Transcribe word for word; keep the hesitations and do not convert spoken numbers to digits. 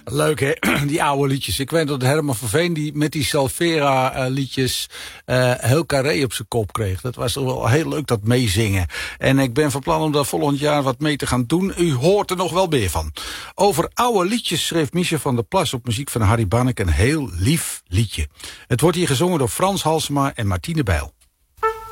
Leuk, hè? Die oude liedjes. Ik weet dat Herman van Veen die met die Salvera-liedjes uh, heel Carré op zijn kop kreeg. Dat was toch wel heel leuk, dat meezingen. En ik ben van plan om daar volgend jaar wat mee te gaan doen. U hoort er nog wel meer van. Over oude liedjes schreef Micha van der Plas op muziek van Harry Banneke een heel lief liedje. Het wordt hier gezongen door Frans Halsema en Martine Bijl.